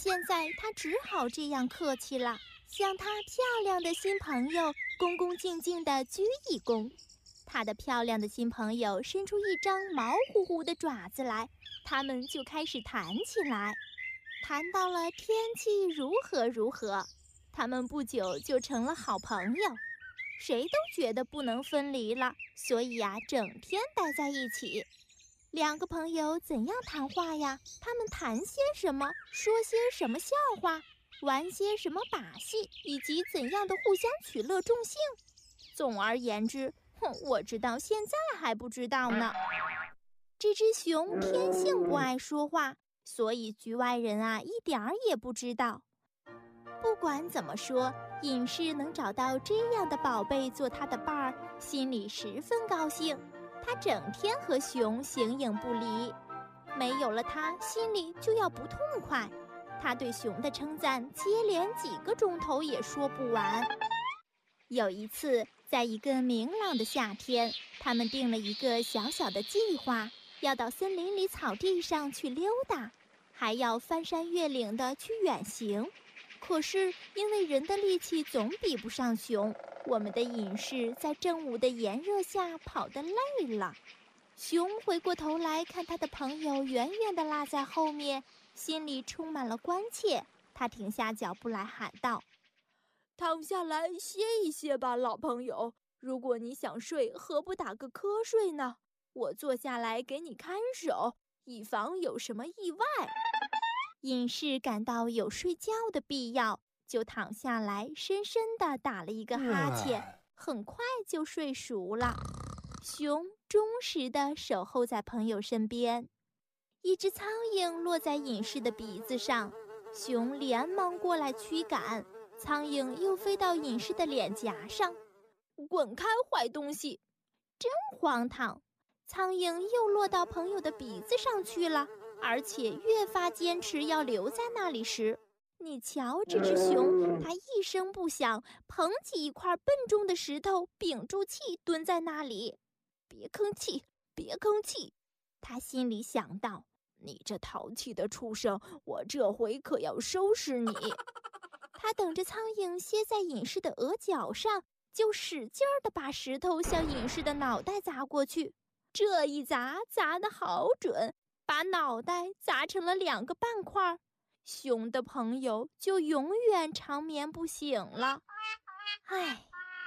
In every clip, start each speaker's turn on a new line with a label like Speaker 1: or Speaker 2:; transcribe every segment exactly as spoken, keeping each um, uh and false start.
Speaker 1: 现在他只好这样客气了，向他漂亮的新朋友恭恭敬敬地鞠一躬。他的漂亮的新朋友伸出一张毛乎乎的爪子来，他们就开始谈起来，谈到了天气如何如何。他们不久就成了好朋友，谁都觉得不能分离了，所以呀，整天待在一起。两个朋友怎样谈话呀？他们谈些什么，说些什么笑话，玩些什么把戏，以及怎样的互相取乐助兴。总而言之，哼，我直到现在还不知道呢。这只熊天性不爱说话，所以局外人啊一点儿也不知道。不管怎么说，隐士能找到这样的宝贝做他的伴儿，心里十分高兴。他整天和熊形影不离，没有了他，心里就要不痛快。他对熊的称赞接连几个钟头也说不完。有一次，在一个明朗的夏天，他们定了一个小小的计划，要到森林里草地上去溜达，还要翻山越岭的去远行。可是因为人的力气总比不上熊，我们的隐士在正午的炎热下跑得累了。熊回过头来看他的朋友远远地落在后面，心里充满了关切。他停下脚步来喊道：
Speaker 2: 躺下来歇一歇吧，老朋友，如果你想睡，何不打个瞌睡呢？我坐下来给你看守，以防有什么意外。
Speaker 1: 隐士感到有睡觉的必要，就躺下来深深地打了一个哈欠，很快就睡熟了。熊忠实地守候在朋友身边。一只苍蝇落在隐士的鼻子上，熊连忙过来驱赶，苍蝇又飞到隐士的脸颊上。
Speaker 2: 滚开，坏东西！
Speaker 1: 真荒唐！苍蝇又落到朋友的鼻子上去了，而且越发坚持要留在那里时，你瞧这只熊，它一声不响，捧起一块笨重的石头，屏住气蹲在那里。
Speaker 2: 别吭气，别吭气！
Speaker 1: 他心里想到，
Speaker 2: 你这淘气的畜生，我这回可要收拾你。
Speaker 1: 他等着苍蝇歇在隐士的额角上，就使劲儿地把石头向隐士的脑袋砸过去。这一砸，砸得好准，把脑袋砸成了两个半块。熊的朋友就永远长眠不醒了。唉，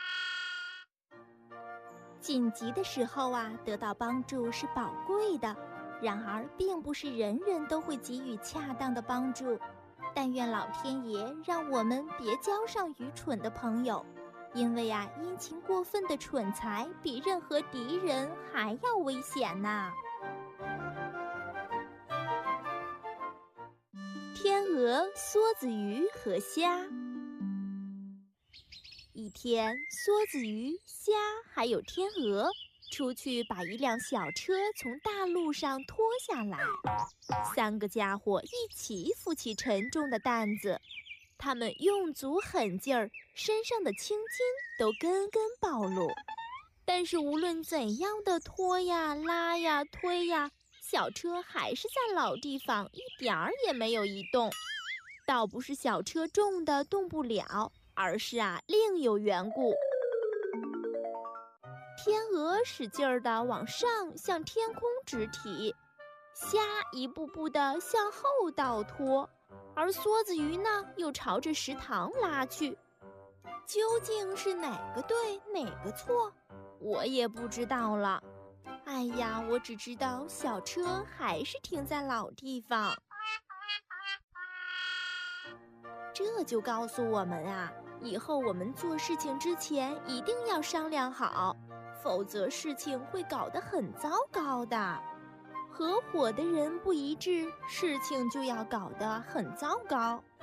Speaker 1: 紧急的时候啊，得到帮助是宝贵的，然而并不是人人都会给予恰当的帮助。但愿老天爷让我们别交上愚蠢的朋友，因为啊，殷勤过分的蠢材比任何敌人还要危险呐。天鹅、梭子鱼和虾。一天，梭子鱼、虾还有天鹅出去把一辆小车从大路上拖下来，三个家伙一起扶起沉重的担子，他们用足狠劲儿，身上的青筋都根根暴露。但是无论怎样的拖呀、拉呀、推呀，小车还是在老地方一点儿也没有移动。倒不是小车重的动不了，而是啊另有缘故。天鹅使劲儿地往上向天空直提，虾一步步地向后倒拖，而梭子鱼呢又朝着食堂拉去。究竟是哪个对哪个错，我也不知道了。哎呀，我只知道小车还是停在老地方。这就告诉我们啊，以后我们做事情之前一定要商量好，否则事情会搞得很糟糕的。合伙的人不一致，事情就要搞得很糟糕。